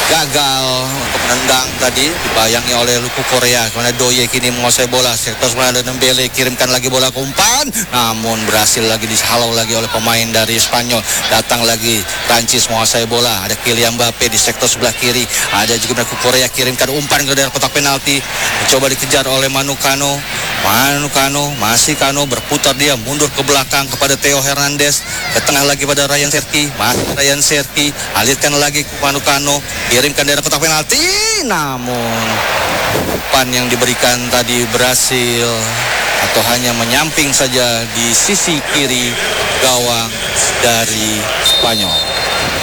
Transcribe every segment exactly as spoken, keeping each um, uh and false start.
gagal untuk menendang tadi, dibayangi oleh Luku Korea. Kemudian Doye kini menguasai bola, sektor sebelah ada Dembele, kirimkan lagi bola ke umpan, namun berhasil lagi dihalau lagi oleh pemain dari Spanyol. Datang lagi Prancis menguasai bola, ada Kylian Mbappe di sektor sebelah kiri, ada juga Luku Korea, kirimkan umpan ke daerah kotak penalti, mencoba dikejar oleh Manu Kano. Manu Kano, masih Kano berputar dia mundur ke belakang kepada Theo Hernandez, ke tengah lagi pada Ryan Cherki, masih Ryan Cherki, alirkan lagi ke Manu Kano, kirimkan daerah kotak penalti, namun umpan yang diberikan tadi berhasil atau hanya menyamping saja di sisi kiri gawang dari Spanyol.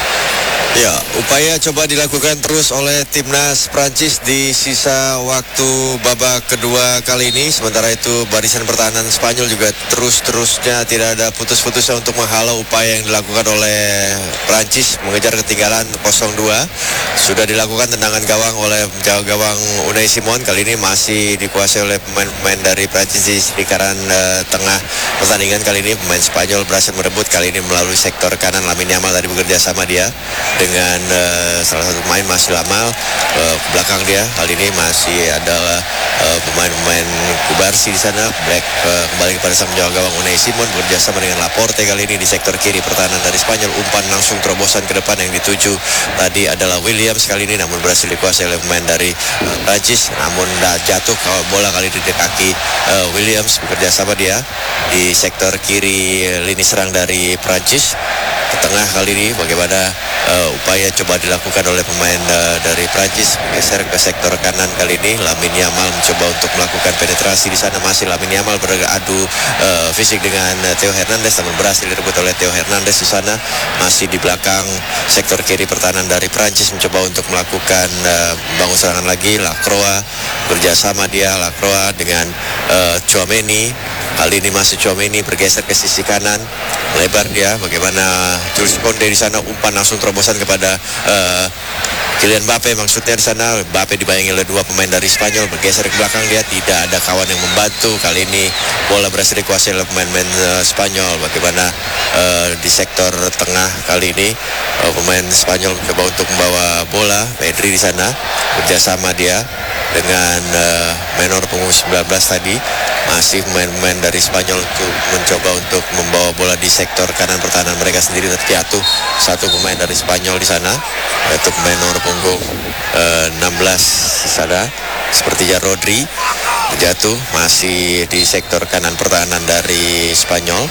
Ya, upaya coba dilakukan terus oleh timnas Prancis di sisa waktu babak kedua kali ini. Sementara itu barisan pertahanan Spanyol juga terus-terusnya tidak ada putus-putusnya untuk menghalau upaya yang dilakukan oleh Prancis mengejar ketinggalan nol dua. Sudah dilakukan tendangan gawang oleh penjaga gawang Unai Simon. Kali ini masih dikuasai oleh pemain-pemain dari Prancis di lingkaran uh, tengah pertandingan. Kali ini pemain Spanyol berhasil merebut, kali ini melalui sektor kanan. Lamine Yamal tadi bekerja sama dia dengan uh, salah satu pemain masih lama uh, ke belakang dia. Kali ini masih ada uh, pemain-pemain Kubarsi di sana. Black uh, kembali kepada sang penjaga gawang Unai Simon bekerja sama dengan Laporte kali ini di sektor kiri pertahanan dari Spanyol. Umpan langsung terobosan ke depan yang dituju tadi adalah Williams kali ini, namun berhasil dikuasai oleh pemain dari uh, Prancis. Namun dah jatuh kalau bola kali ini di kaki uh, Williams, bekerja sama dia di sektor kiri lini serang dari Prancis. Ke tengah kali ini bagaimana uh, upaya coba dilakukan oleh pemain uh, dari Prancis geser ke sektor kanan. Kali ini Lamine Yamal mencoba untuk melakukan penetrasi di sana. Masih Lamine Yamal beradu uh, fisik dengan uh, Theo Hernandez, namun berhasil direbut oleh Theo Hernandez di sana. Masih di belakang sektor kiri pertahanan dari Prancis mencoba untuk melakukan uh, bangun serangan lagi. Lacroix kerjasama dia Lacroix dengan uh, Tchouaméni. Kali ini masih Tchouaméni bergeser ke sisi kanan, lebar dia. Bagaimana Jules Koundé di sana, umpan langsung terobosan kepada uh, Kylian Mbappe maksudnya di sana. Mbappe dibayangi oleh dua pemain dari Spanyol, bergeser ke belakang dia, tidak ada kawan yang membantu. Kali ini bola berhasil dikuasai oleh pemain-pemain uh, Spanyol. Bagaimana uh, di sektor tengah kali ini uh, pemain Spanyol mencoba untuk membawa bola. Pedri di sana kerjasama dia dengan uh, menor punggung sembilan belas tadi. Masih pemain-pemain dari Spanyol untuk mencoba untuk membawa bola di sektor kanan pertahanan mereka sendiri. Terjatuh satu pemain dari Spanyol di sana, yaitu pemain nomor punggung uh, enam belas di sana, sepertinya Rodri. Terjatuh masih di sektor kanan pertahanan dari Spanyol.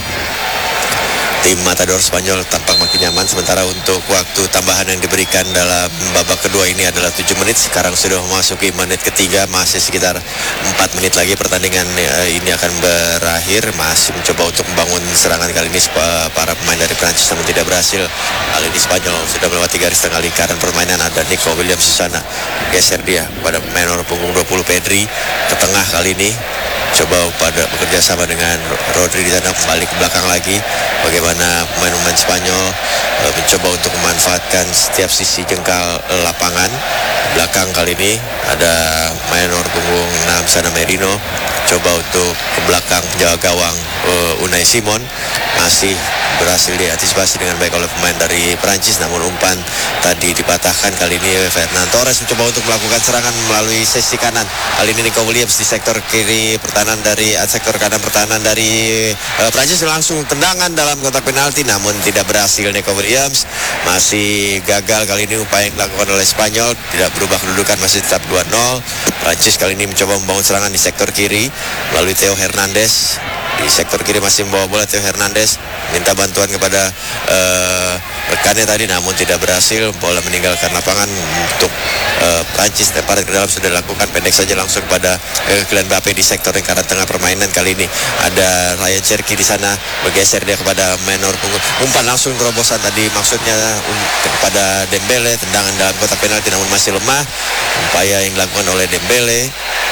Tim Matador Spanyol tampak makin nyaman. Sementara untuk waktu tambahan yang diberikan dalam babak kedua ini adalah tujuh menit. Sekarang sudah memasuki menit ketiga. Masih sekitar empat menit lagi pertandingan ini akan berakhir. Masih mencoba untuk membangun serangan kali ini para pemain dari Prancis, namun tidak berhasil. Kali ini Spanyol sudah melewati garis tengah lingkaran permainan. Ada Nico Williams di sana, geser dia pada pemain nomor punggung dua puluh Pedri ke tengah. Kali ini coba pada bekerja sama dengan Rodri di sana, kembali ke belakang lagi. Bagaimana pemain-pemain Spanyol uh, mencoba untuk memanfaatkan setiap sisi jengkal uh, lapangan. Belakang kali ini ada pemain nomor punggung enam sana Merino, coba untuk ke belakang penjaga gawang uh, Unai Simon. Masih berhasil diantisipasi dengan baik oleh pemain dari Prancis, namun umpan tadi dipatahkan. Kali ini Fernand Torres mencoba untuk melakukan serangan melalui sisi kanan. Kali ini Nico Williams di sektor kiri pertahanan dari uh, sektor kanan pertahanan dari uh, Prancis, langsung tendangan dalam kotak penalti, namun tidak berhasil. Nico Williams masih gagal. Kali ini upaya yang dilakukan oleh Spanyol tidak berubah kedudukan, masih tetap dua nol. Prancis kali ini mencoba membangun serangan di sektor kiri melalui Theo Hernandez. Di sektor kiri masih membawa bola Theo Hernandez, minta bantuan kepada uh, rekannya tadi, namun tidak berhasil. Bola meninggalkan lapangan untuk uh, Prancis. Temparan ke dalam sudah dilakukan, pendek saja langsung kepada uh, Kylian Mbappe di sektor lingkaran tengah permainan. Kali ini ada Ryan Cherki di sana, bergeser dia kepada menor punggung. Umpan langsung terobosan tadi maksudnya um, kepada Dembele, tendangan dalam kotak penalti namun masih lemah. Upaya yang dilakukan oleh Dembele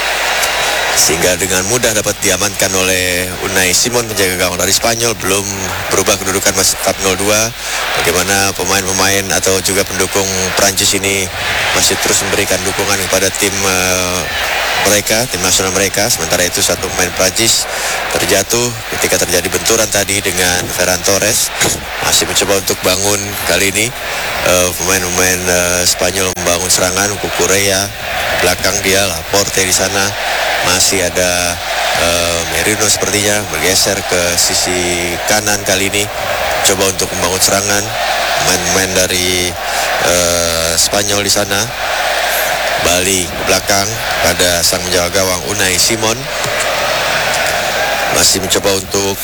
sehingga dengan mudah dapat diamankan oleh Unai Simon, penjaga gawang dari Spanyol. Belum berubah kedudukan, masih tetap nol dua. Bagaimana pemain-pemain atau juga pendukung Prancis ini masih terus memberikan dukungan kepada tim uh, mereka, tim nasional mereka. Sementara itu satu pemain Prancis terjatuh ketika terjadi benturan tadi dengan Ferran Torres. Masih mencoba untuk bangun. Kali ini uh, pemain-pemain uh, Spanyol membangun serangan. Kukurea belakang dia, Laporte di sana, masih ada uh, Merino sepertinya bergeser ke sisi kanan kali ini, coba untuk membangun serangan. Main-main dari uh, Spanyol di sana. Bali belakang pada sang menjaga gawang Unai Simon, masih mencoba untuk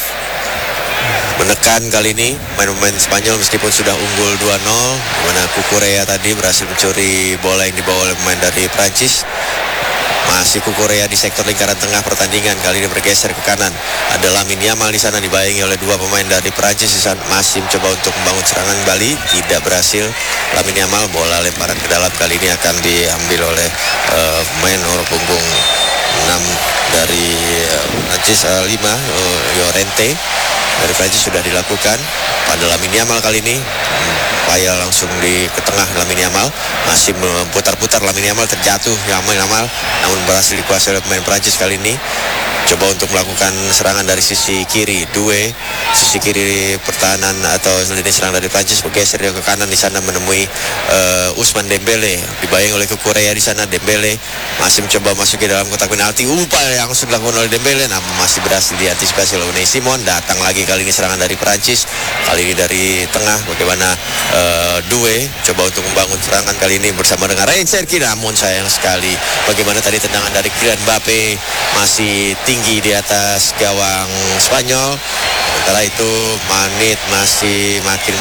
menekan kali ini main-main Spanyol meskipun sudah unggul dua nol, di mana Kukurea tadi berhasil mencuri bola yang dibawa oleh pemain dari Prancis. Masih Kukurea di sektor lingkaran tengah pertandingan, kali ini bergeser ke kanan. Ada Lamine Yamal di sana dibayangi oleh dua pemain dari Prancis di sana, masih mencoba untuk membangun serangan Bali, tidak berhasil. Lamine Yamal, bola lemparan ke dalam kali ini akan diambil oleh uh, pemain nomor punggung enam dari uh, Prancis, uh, lima uh, Llorente dari Prancis sudah dilakukan pada Lamine Yamal kali ini. Upaya langsung di ke tengah Lamine Yamal, masih memutar-putar Lamine Yamal, terjatuh Lamine Yamal namun berhasil dikuasai oleh pemain Prancis kali ini. Coba untuk melakukan serangan dari sisi kiri, Due, sisi kiri pertahanan atau lini serang dari Prancis bergeser dia ke kanan, di sana menemui uh, Ousmane Dembele, dibayang oleh Kukurea di sana. Dembele masih mencoba masuk ke dalam kotak penalti, upaya yang sudah dilakukan oleh Dembele namun masih berhasil diantisipasi oleh Unai Simon. Datang lagi kali ini serangan dari Prancis, kali ini dari tengah, bagaimana uh, Due coba untuk membangun serangan kali ini bersama dengan Ryan Cherki, namun sayang sekali bagaimana tadi tendangan dari Kylian Mbappe masih tinggi di atas gawang Spanyol. Sementara itu menit masih makin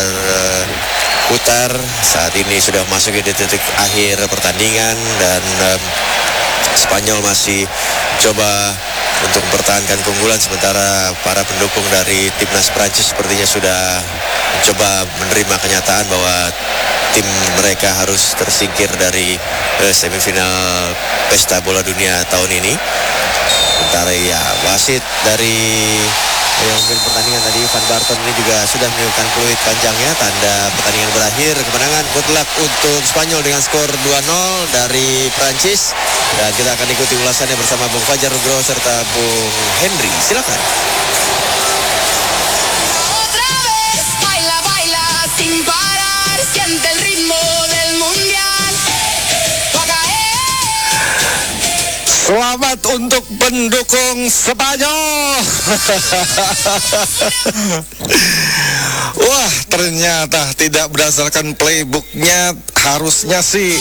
berputar. Saat ini sudah masuk di titik akhir pertandingan dan um, Spanyol masih coba untuk mempertahankan keunggulan, sementara para pendukung dari timnas Prancis sepertinya sudah mencoba menerima kenyataan bahwa tim mereka harus tersingkir dari uh, semifinal pesta bola dunia tahun ini. Sementara ya wasit dari yang memimpin pertandingan tadi, Van Barton, ini juga sudah menunjukkan peluit panjangnya, tanda pertandingan berakhir. Kemenangan mutlak untuk Spanyol dengan skor dua nol dari Prancis. Dan kita akan ikuti ulasannya bersama Bung Fajar Nugroho serta Bung Henry. Silakan. Selamat untuk pendukung Spanyol. Wah, ternyata tidak berdasarkan playbooknya. Harusnya sih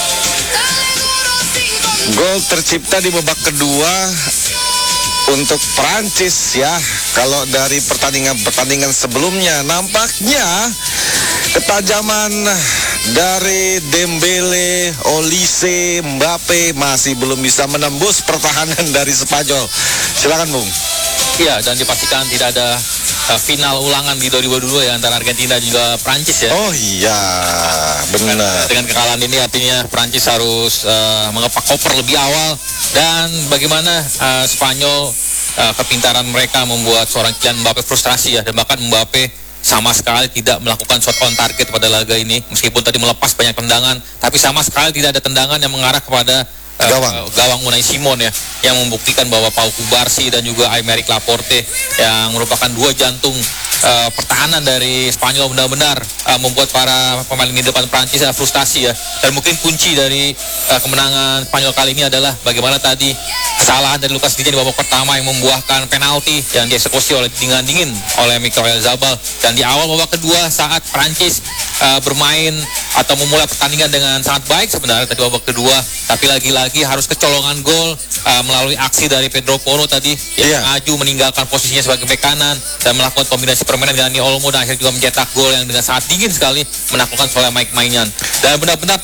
gol tercipta di babak kedua untuk Prancis ya. Kalau dari pertandingan-pertandingan sebelumnya nampaknya ketajaman dari Dembele, Olise, Mbappe masih belum bisa menembus pertahanan dari Spanyol. Silakan Bung. Iya, dan dipastikan tidak ada uh, final ulangan di dua ribu dua puluh dua ya antara Argentina dan juga Prancis ya. Oh iya, benar. Dengan kekalahan ini artinya Prancis harus uh, mengepak koper lebih awal, dan bagaimana uh, Spanyol uh, kepintaran mereka membuat seorang Kylian Mbappe frustrasi ya, dan bahkan Mbappe sama sekali tidak melakukan shot on target pada laga ini, meskipun tadi melepas banyak tendangan, tapi sama sekali tidak ada tendangan yang mengarah kepada uh, gawang. uh, gawang Unai Simon ya, yang membuktikan bahwa Pau Kubarsi dan juga Aymeric Laporte yang merupakan dua jantung uh, pertahanan dari Spanyol benar-benar uh, membuat para pemain di depan Prancis uh, frustasi ya. Dan mungkin kunci dari uh, kemenangan Spanyol kali ini adalah bagaimana tadi kesalahan dari Lucas Digne di babak pertama yang membuahkan penalti yang dieksekusi oleh dingin-dingin oleh Mikel Oyarzabal. Dan di awal babak kedua saat Prancis uh, bermain atau memulai pertandingan dengan sangat baik sebenarnya tadi babak kedua, tapi lagi-lagi harus kecolongan gol uh, melalui aksi dari Pedro Porro tadi yang yeah. maju meninggalkan posisinya sebagai bek kanan dan melakukan kombinasi permainan dengan Dani Olmo, dan akhirnya juga mencetak gol yang dengan sangat dingin sekali menaklukkan Soleil Mike Maignan. Dan benar-benar